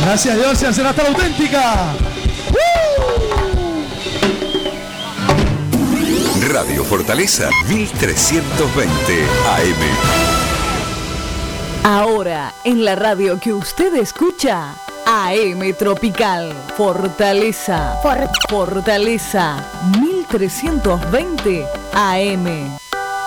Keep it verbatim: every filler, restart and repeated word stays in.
Gracias, gracias, será hasta la auténtica. Radio Fortaleza mil trescientos veinte A M. Ahora, en la radio que usted escucha, A M Tropical, Fortaleza, For- Fortaleza, mil trescientos veinte A M.